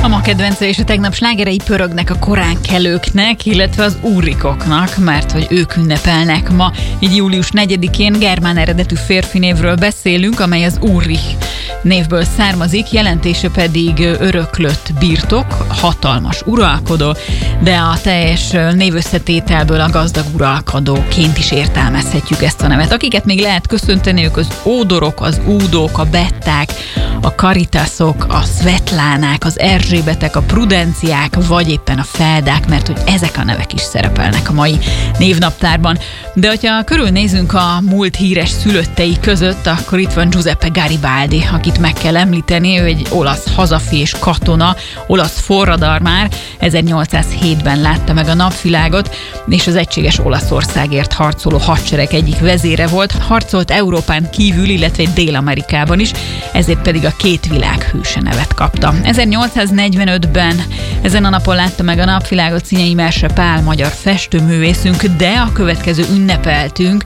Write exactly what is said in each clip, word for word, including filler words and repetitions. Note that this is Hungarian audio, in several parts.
A ma kedvence és a tegnap slágerei pörögnek a koránkelőknek, illetve az úrikoknak, mert hogy ők ünnepelnek ma. Így július negyedikén germán eredetű férfi névről beszélünk, amely az Ulrich névből származik, jelentése pedig öröklött birtok, hatalmas uralkodó, de a teljes névösszetételből a gazdag uralkodóként is értelmezhetjük ezt a nevet. Akiket még lehet köszönteni, ők az ódorok, az údók, a betták, a karitaszok, a szvetlánák, az erzsébetek, a prudenciák, vagy éppen a feldák, mert hogy ezek a nevek is szerepelnek a mai névnaptárban. De hogyha körülnézünk a múlt híres szülöttei között, akkor itt van Giuseppe Garibaldi, akit meg kell említeni, ő egy olasz hazafi és katona, olasz forradalmár, ezernyolcszázhétben látta meg a napvilágot, és az egységes Olaszországért harcoló hadsereg egyik vezére volt, harcolt Európán kívül, illetve Dél-Amerikában is, ezért pedig a két világ hőse nevet kapta. ezernyolcszáznegyvenötben ezen a napon látta meg a napvilágot Szinyei Merse Pál, magyar festőművészünk, de a következő ünnepeltünk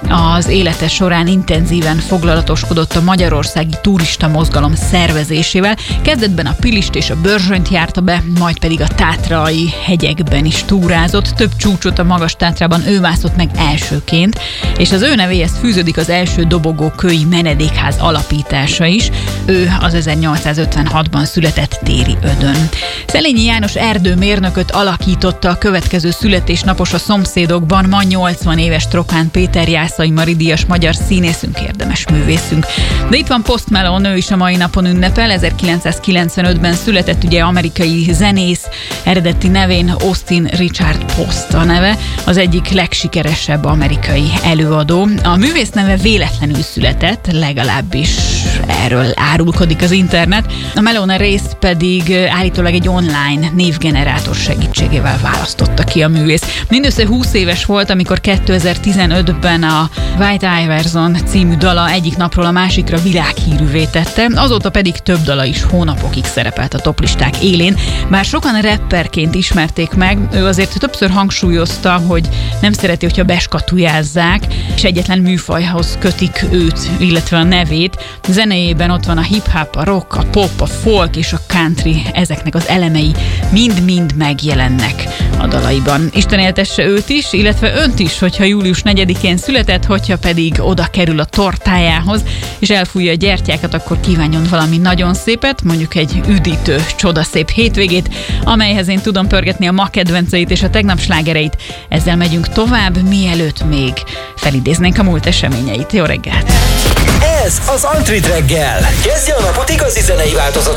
az élete során intenzíven foglalatoskodott a magyarországi turista mozgalom szervezésével. Kezdetben a Pilist és a Börzsönyt járta be, majd pedig a tátrai hegyekben is túrázott. Több csúcsot a Magas-Tátrában ő mászott meg elsőként, és az ő nevéhez fűződik az első dobogókői menedékház alapítása is. Ő az ezernyolcszázötvenhatban született Téri Ödön. Szelényi János erdőmérnököt alakította a következő születésnapos a szomszédokban, ma nyolcvan éves Trokán Péter Jászai Mari díjas magyar színészünk, érdemes művészünk. De itt van Post Malone, ő is a mai napon ünnepel, ezerkilencszázkilencvenötben született, ugye amerikai zenész, eredeti nevén Austin Richard Post a neve, az egyik legsikeresebb amerikai előadó. A művész neve véletlenül született, legalábbis erről árulkodik az internet. A Malone részt pedig állítólag egy online névgenerátor segítségével választotta ki a művész. Mindössze húsz éves volt, amikor kétezer-tizenötben a White Iverson című dala egyik napról a másikra világhírűvé tette, azóta pedig több dala is hónapokig szerepelt a toplisták élén. Bár sokan rapperként ismerték meg, ő azért többször hangsúlyozta, hogy nem szereti, hogyha beskatujázzák, és egyetlen műfajhoz kötik őt, illetve a nevét. Zenéjében ott van a hip-hop, a rock, a pop, a folk és a country, ezeknek az elemei mind-mind megjelennek a dalaiban. Isten éltesse őt is, illetve önt is, hogyha július negyedikén született, hogyha pedig oda kerül a tortájához, és elfújja a gyertyákat, akkor kívánjon valami nagyon szépet, mondjuk egy üdítő, csodaszép hétvégét, amelyhez én tudom pörgetni a ma kedvenceit és a tegnap slágereit. Ezzel megyünk tovább, mielőtt még felidéznénk a múlt eseményeit. Jó reggelt! Ez az Antrit reggel. Kezdje a napot igazi zenei változat